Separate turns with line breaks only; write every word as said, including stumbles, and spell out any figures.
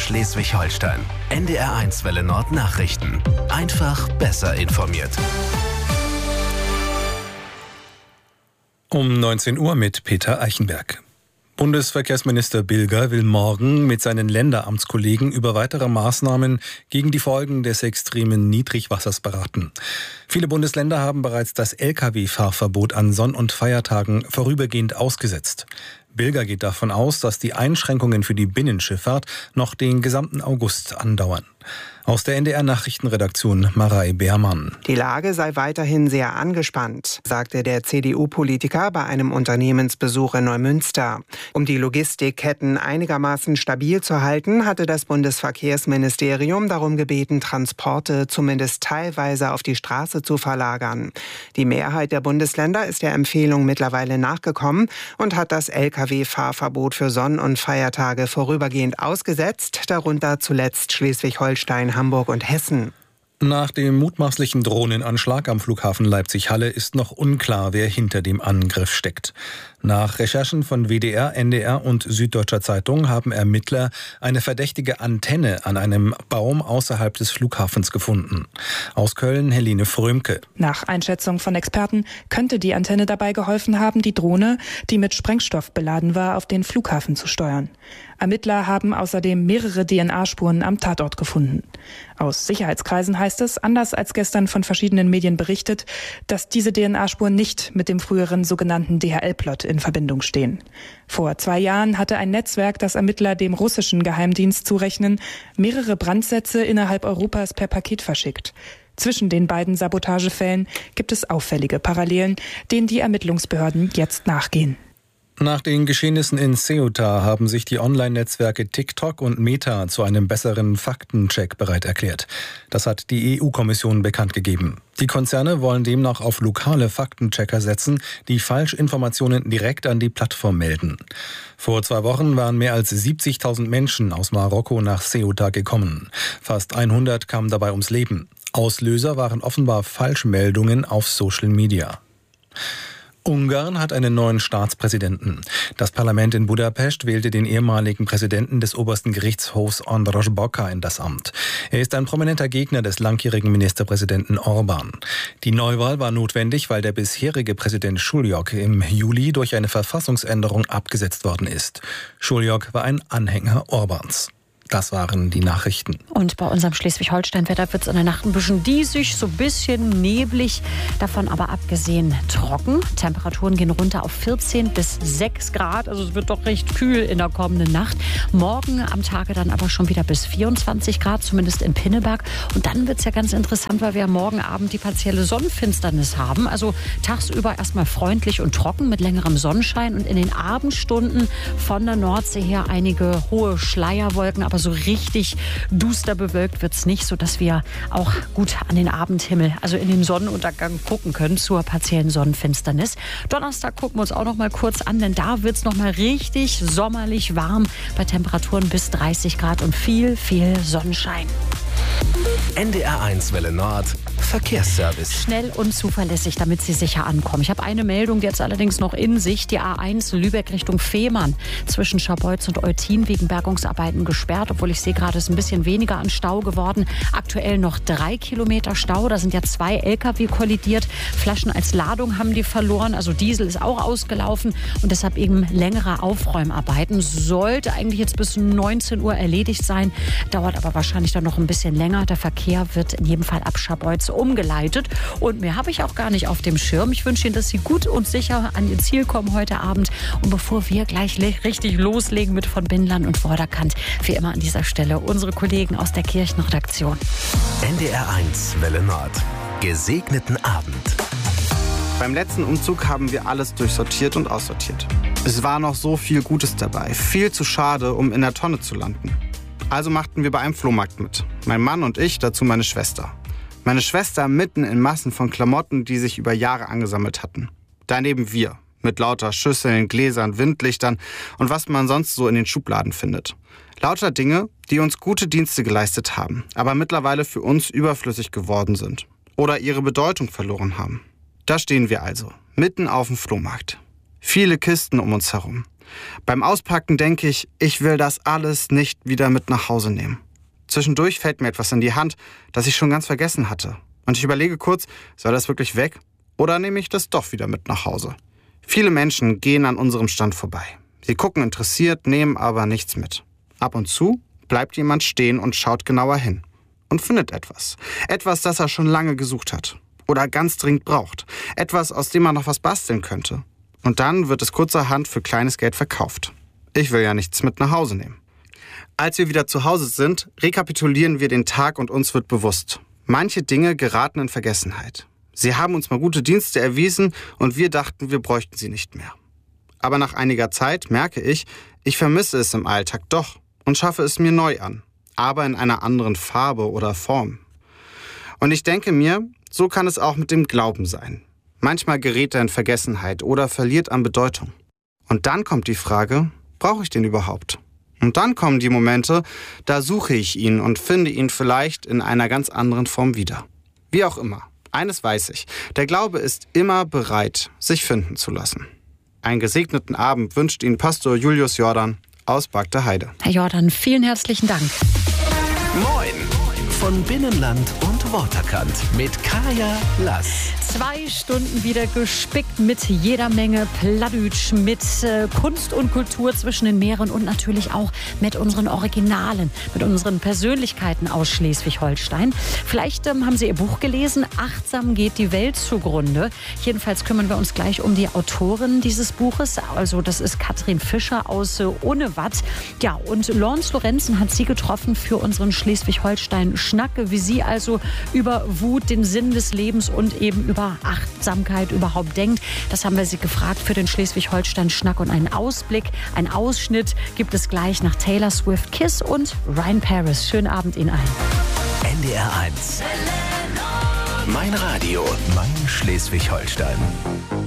Schleswig-Holstein. N D R eins Welle Nord Nachrichten. Einfach besser informiert.
Um neunzehn Uhr mit Peter Eichenberg. Bundesverkehrsminister Bilger will morgen mit seinen Länderamtskollegen über weitere Maßnahmen gegen die Folgen des extremen Niedrigwassers beraten. Viele Bundesländer haben bereits das L K W-Fahrverbot an Sonn- und Feiertagen vorübergehend ausgesetzt. Bilger geht davon aus, dass die Einschränkungen für die Binnenschifffahrt noch den gesamten August andauern. Aus der N D R-Nachrichtenredaktion Marei Beermann.
Die Lage sei weiterhin sehr angespannt, sagte der C D U-Politiker bei einem Unternehmensbesuch in Neumünster. Um die Logistikketten einigermaßen stabil zu halten, hatte das Bundesverkehrsministerium darum gebeten, Transporte zumindest teilweise auf die Straße zu verlagern. Die Mehrheit der Bundesländer ist der Empfehlung mittlerweile nachgekommen und hat das L K W-Fahrverbot für Sonn- und Feiertage vorübergehend ausgesetzt, darunter zuletzt Schleswig-Holstein, Hamburg und Hessen.
Nach dem mutmaßlichen Drohnenanschlag am Flughafen Leipzig-Halle ist noch unklar, wer hinter dem Angriff steckt. Nach Recherchen von W D R, N D R und Süddeutscher Zeitung haben Ermittler eine verdächtige Antenne an einem Baum außerhalb des Flughafens gefunden. Aus Köln Helene Frömke.
Nach Einschätzung von Experten könnte die Antenne dabei geholfen haben, die Drohne, die mit Sprengstoff beladen war, auf den Flughafen zu steuern. Ermittler haben außerdem mehrere D N A-Spuren am Tatort gefunden. Aus Sicherheitskreisen heißt es, anders als gestern von verschiedenen Medien berichtet, dass diese D N A-Spuren nicht mit dem früheren sogenannten D H L-Plot in Verbindung stehen. Vor zwei Jahren hatte ein Netzwerk, das Ermittler dem russischen Geheimdienst zurechnen, mehrere Brandsätze innerhalb Europas per Paket verschickt. Zwischen den beiden Sabotagefällen gibt es auffällige Parallelen, denen die Ermittlungsbehörden jetzt nachgehen.
Nach den Geschehnissen in Ceuta haben sich die Online-Netzwerke TikTok und Meta zu einem besseren Faktencheck bereit erklärt. Das hat die E U-Kommission bekannt gegeben. Die Konzerne wollen demnach auf lokale Faktenchecker setzen, die Falschinformationen direkt an die Plattform melden. Vor zwei Wochen waren mehr als siebzigtausend Menschen aus Marokko nach Ceuta gekommen. Fast hundert kamen dabei ums Leben. Auslöser waren offenbar Falschmeldungen auf Social Media. Ungarn hat einen neuen Staatspräsidenten. Das Parlament in Budapest wählte den ehemaligen Präsidenten des obersten Gerichtshofs András Bokar in das Amt. Er ist ein prominenter Gegner des langjährigen Ministerpräsidenten Orbán. Die Neuwahl war notwendig, weil der bisherige Präsident Šuljok im Juli durch eine Verfassungsänderung abgesetzt worden ist. Šuljok war ein Anhänger Orbáns. Das waren die Nachrichten.
Und bei unserem Schleswig-Holstein-Wetter wird es in der Nacht ein bisschen diesig, so ein bisschen neblig, davon aber abgesehen trocken. Temperaturen gehen runter auf vierzehn bis sechs Grad, also es wird doch recht kühl in der kommenden Nacht. Morgen am Tage dann aber schon wieder bis vierundzwanzig Grad, zumindest in Pinneberg. Und dann wird es ja ganz interessant, weil wir morgen Abend die partielle Sonnenfinsternis haben. Also tagsüber erstmal freundlich und trocken mit längerem Sonnenschein und in den Abendstunden von der Nordsee her einige hohe Schleierwolken, aber so richtig duster bewölkt wird es nicht, sodass wir auch gut an den Abendhimmel, also in den Sonnenuntergang gucken können zur partiellen Sonnenfinsternis. Donnerstag gucken wir uns auch noch mal kurz an, denn da wird es noch mal richtig sommerlich warm bei Temperaturen bis dreißig Grad und viel, viel Sonnenschein.
N D R eins Welle Nord Verkehrsservice.
Schnell und zuverlässig, damit Sie sicher ankommen. Ich habe eine Meldung jetzt allerdings noch in Sicht. Die A eins Lübeck Richtung Fehmarn zwischen Scharbeutz und Eutin wegen Bergungsarbeiten gesperrt. Obwohl ich sehe gerade, es ist ein bisschen weniger an Stau geworden. Aktuell noch drei Kilometer Stau. Da sind ja zwei L K W kollidiert. Flaschen als Ladung haben die verloren. Also Diesel ist auch ausgelaufen. Und deshalb eben längere Aufräumarbeiten. Sollte eigentlich jetzt bis neunzehn Uhr erledigt sein. Dauert aber wahrscheinlich dann noch ein bisschen länger. Der Verkehr wird in jedem Fall ab Scharbeutz umgeleitet. Und mehr habe ich auch gar nicht auf dem Schirm. Ich wünsche Ihnen, dass Sie gut und sicher an Ihr Ziel kommen heute Abend. Und bevor wir gleich richtig loslegen mit von Bindlern und Vorderkant, wie immer an dieser Stelle unsere Kollegen aus der Kirchenredaktion.
N D R eins Welle Nord. Gesegneten Abend.
Beim letzten Umzug haben wir alles durchsortiert und aussortiert. Es war noch so viel Gutes dabei. Viel zu schade, um in der Tonne zu landen. Also machten wir bei einem Flohmarkt mit. Mein Mann und ich, dazu meine Schwester. Meine Schwester mitten in Massen von Klamotten, die sich über Jahre angesammelt hatten. Daneben wir, mit lauter Schüsseln, Gläsern, Windlichtern und was man sonst so in den Schubladen findet. Lauter Dinge, die uns gute Dienste geleistet haben, aber mittlerweile für uns überflüssig geworden sind oder ihre Bedeutung verloren haben. Da stehen wir also, mitten auf dem Flohmarkt. Viele Kisten um uns herum. Beim Auspacken denke ich, ich will das alles nicht wieder mit nach Hause nehmen. Zwischendurch fällt mir etwas in die Hand, das ich schon ganz vergessen hatte. Und ich überlege kurz, soll das wirklich weg oder nehme ich das doch wieder mit nach Hause? Viele Menschen gehen an unserem Stand vorbei. Sie gucken interessiert, nehmen aber nichts mit. Ab und zu bleibt jemand stehen und schaut genauer hin. Und findet etwas. Etwas, das er schon lange gesucht hat. Oder ganz dringend braucht. Etwas, aus dem man noch was basteln könnte. Und dann wird es kurzerhand für kleines Geld verkauft. Ich will ja nichts mit nach Hause nehmen. Als wir wieder zu Hause sind, rekapitulieren wir den Tag und uns wird bewusst. Manche Dinge geraten in Vergessenheit. Sie haben uns mal gute Dienste erwiesen und wir dachten, wir bräuchten sie nicht mehr. Aber nach einiger Zeit merke ich, ich vermisse es im Alltag doch und schaffe es mir neu an. Aber in einer anderen Farbe oder Form. Und ich denke mir, so kann es auch mit dem Glauben sein. Manchmal gerät er in Vergessenheit oder verliert an Bedeutung. Und dann kommt die Frage, brauche ich den überhaupt? Und dann kommen die Momente, da suche ich ihn und finde ihn vielleicht in einer ganz anderen Form wieder. Wie auch immer, eines weiß ich, der Glaube ist immer bereit, sich finden zu lassen. Einen gesegneten Abend wünscht Ihnen Pastor Julius Jordan aus Bagde Heide.
Herr Jordan, vielen herzlichen Dank.
Moin von Binnenland und Waterkant mit Kaya Lass.
Zwei Stunden wieder gespickt mit jeder Menge Plattdeutsch, mit äh, Kunst und Kultur zwischen den Meeren und natürlich auch mit unseren Originalen, mit unseren Persönlichkeiten aus Schleswig-Holstein. Vielleicht ähm, haben Sie Ihr Buch gelesen, Achtsam geht die Welt zugrunde. Jedenfalls kümmern wir uns gleich um die Autorin dieses Buches. Also das ist Katrin Fischer aus äh, Unnewatt. Ja, und Lawrence Lorenzen hat sie getroffen für unseren Schleswig-Holstein-Schnack, wie sie also über Wut, den Sinn des Lebens und eben über Achtsamkeit überhaupt denkt. Das haben wir sie gefragt für den Schleswig-Holstein-Schnack und einen Ausblick, einen Ausschnitt gibt es gleich nach Taylor Swift, Kiss und Ryan Paris. Schönen Abend Ihnen allen.
N D R eins. Mein Radio, mein Schleswig-Holstein.